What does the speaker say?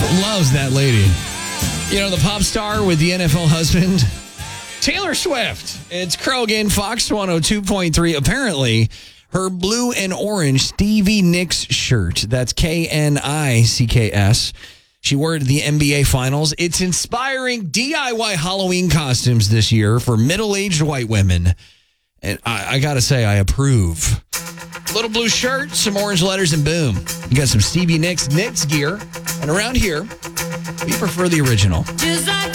loves that lady. You know, the pop star with the NFL husband, Taylor Swift. It's Krogan, Fox 102.3. Apparently, her blue and orange Stevie Nicks shirt, that's K-N-I-C-K-S, she wore it at the NBA Finals. It's inspiring DIY Halloween costumes this year for middle-aged white women. And I got to say, I approve. Little blue shirt, some orange letters, and boom. You got some Stevie Nicks gear. And around here, we prefer the original. Just like